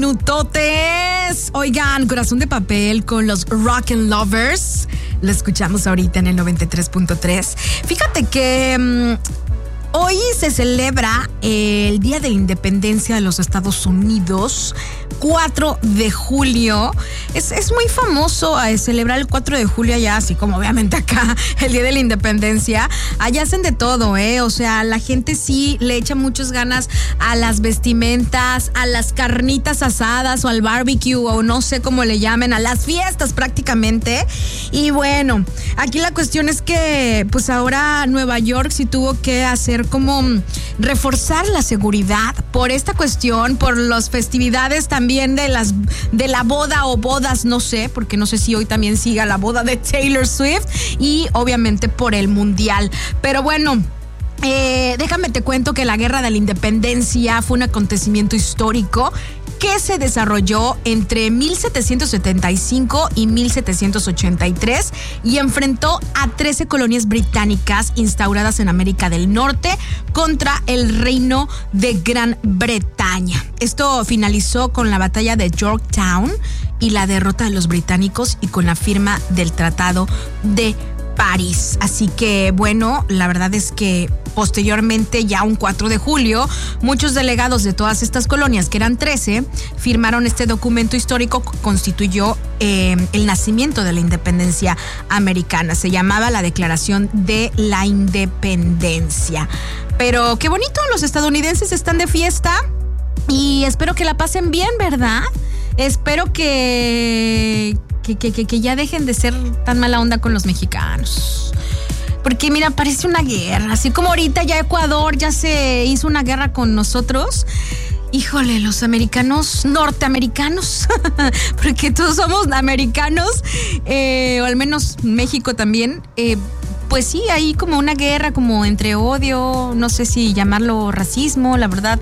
minutotes. Oigan, Corazón de Papel con los Rock and Lovers. Lo escuchamos ahorita en el 93.3. Fíjate que hoy se celebra el Día de la Independencia de los Estados Unidos, 4 de julio. Es muy famoso celebrar el 4 de julio allá, así como obviamente acá el Día de la Independencia. Allá hacen de todo, o sea, la gente sí le echa muchas ganas a las vestimentas, a las carnitas asadas o al barbecue o no sé cómo le llamen, a las fiestas prácticamente. Y bueno, aquí la cuestión es que pues ahora Nueva York sí tuvo que hacer como reforzar la seguridad por esta cuestión, por las festividades también de la boda o bodas, no sé, porque no sé si hoy también siga la boda de Taylor Swift y obviamente por el mundial. Pero bueno, déjame te cuento que la Guerra de la Independencia fue un acontecimiento histórico que se desarrolló entre 1775 y 1783 y enfrentó a 13 colonias británicas instauradas en América del Norte contra el Reino de Gran Bretaña. Esto finalizó con la batalla de Yorktown y la derrota de los británicos y con la firma del Tratado de París. Así que bueno, la verdad es que posteriormente, ya un 4 de julio, muchos delegados de todas estas colonias, que eran 13, firmaron este documento histórico que constituyó el nacimiento de la independencia americana. Se llamaba la Declaración de la Independencia. Pero qué bonito, los estadounidenses están de fiesta y espero que la pasen bien, ¿verdad? Espero que ya dejen de ser tan mala onda con los mexicanos. Porque mira, parece una guerra. Así como ahorita ya Ecuador ya se hizo una guerra con nosotros. Híjole, los americanos, norteamericanos, porque todos somos americanos, o al menos México también, pues sí, hay como una guerra como entre odio, no sé si llamarlo racismo, la verdad.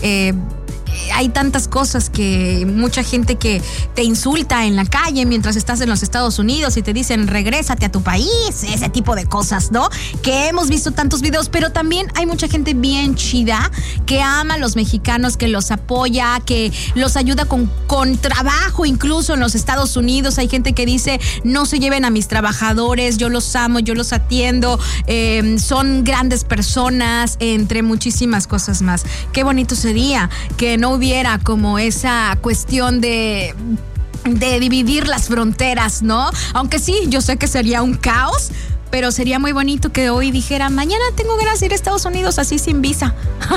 Hay tantas cosas que mucha gente que te insulta en la calle mientras estás en los Estados Unidos y te dicen regrésate a tu país, ese tipo de cosas, ¿no? Que hemos visto tantos videos, pero también hay mucha gente bien chida que ama a los mexicanos, que los apoya, que los ayuda con trabajo incluso en los Estados Unidos. Hay gente que dice no se lleven a mis trabajadores, yo los amo, yo los atiendo, son grandes personas, entre muchísimas cosas más. Qué bonito sería que no hubiera como esa cuestión de dividir las fronteras, ¿no? Aunque sí, yo sé que sería un caos, pero sería muy bonito que hoy dijera, mañana tengo ganas de ir a Estados Unidos así sin visa.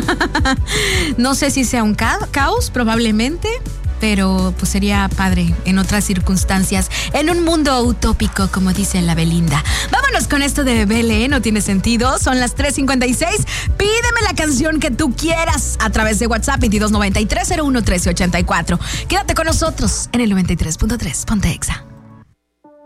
No sé si sea un caos, probablemente, pero pues sería padre en otras circunstancias, en un mundo utópico, como dice la Belinda. Vámonos con esto de Belé, no tiene sentido. Son las 3:56. Pídeme la canción que tú quieras a través de WhatsApp 2293-01-1384. Quédate con nosotros en el 93.3. Ponte Exa.